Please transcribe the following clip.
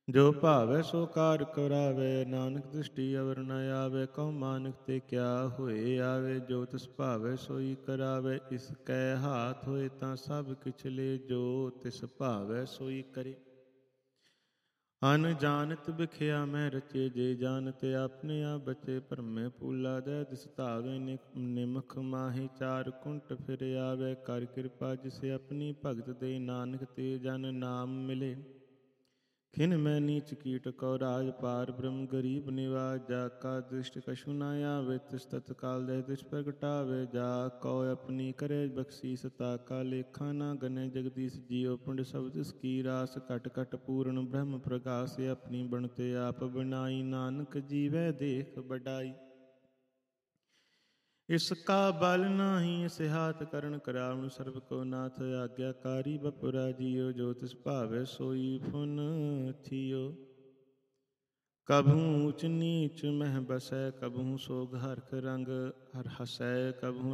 ਜੋ ਭਾਵੈ ਸੋ ਕਾਰ ਕਰਾਵੇ, ਨਾਨਕ ਦ੍ਰਿਸ਼ਟੀ ਅਵਰ ਨ ਆਵੇ। ਕਉ ਮਾਨਕ ਤੇ ਕਿਆ ਹੋਏ ਆਵੇ, ਜੋ ਤਿਸ ਭਾਵੈ ਸੋਈ ਕਰਾਵੇ। ਇਸ ਕੈ ਹਾਥ ਹੋਏ ਤਾਂ ਸਭ ਕਿਛ ਲੇ, ਜੋ ਤਿਸ ਭਾਵੈ ਸੋਈ ਕਰੇ। ਅਨ ਜਾਣਤ ਬਿਖਿਆ ਮੈਂ ਰਚੇ, ਜੇ ਜਾਣਤ ਆਪਣੇ ਆਪ ਬਚੇ। ਭਰਮੇ ਪੂਲਾ ਦੈ ਦਿਸ ਧਾਵੇ, ਨਿਮਖ ਮਾਹੀ ਚਾਰ ਕੁੰਟ ਫਿਰ ਆਵੇ। ਕਰ ਕਿਰਪਾ ਜਿਸ ਆਪਣੀ ਭਗਤ ਦੇ, ਨਾਨਕ ਤੇ ਜਨ ਨਾਮ ਮਿਲੇ। ਖਿਨ ਮੈਂ ਨੀਚ ਕੀਟ ਕਉ ਰਾਜ ਪਾਰ, ਬ੍ਰਹਮ ਗਰੀਬ ਨਿਵਾਜ। ਜਾ ਕਾ ਦ੍ਰਿਸ਼ਟ ਕਛੁ ਨ ਆਵੇ, ਤਿਸ ਤਤਕਾਲ ਦਹਿ ਦਿਸ ਪ੍ਰਗਟਾਵੇ। ਜਾ ਕਉ ਆਪਣੀ ਕਰੇ ਬਖਸੀਸ, ਤਾ ਕਾ ਲੇਖਾ ਨਾ ਗਨੇ। ਜਗਦੀਸ਼ ਜੀਉ ਪੁੰਡ ਸਭ ਤਿਸ ਕੀ ਰਾਸ, ਘਟ ਘਟ ਪੂਰਨ ਬ੍ਰਹਮ ਪ੍ਰਗਾਸ। ਆਪਣੀ ਬਣਤੇ ਆਪ ਬਣਾਈ, ਨਾਨਕ ਜੀਵੈ ਦੇਖ ਬਡਾਈ। ਇਸ ਕਾ ਬਲ ਨਾਹੀ ਇਸ ਹਾਥ, ਕਰਨ ਕਰਾਵਣ ਸਰਬ ਕੋ ਨਾਥ। ਆਗਿਆਕਾਰੀ ਬਪੁਰਾ ਜੀਉ, ਜੋ ਤਿਸ ਭਾਵੈ ਸੋਈ ਫੁਨ ਥੀਓ। ਕਬਹੂ ਊਚ ਨੀਚ ਮਹਿ ਬਸੈ, ਕਬਹੂ ਸੋਗ ਹਰਖ ਰੰਗ ਹਰ ਹਸੈ। ਕਬਹੂ